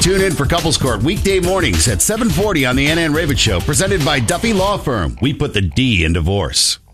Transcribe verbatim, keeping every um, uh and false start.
Tune in for Couples Court weekday mornings at seven forty on the Ann Ann Ravitch Show, presented by Duffy Law Firm. We put the D in divorce.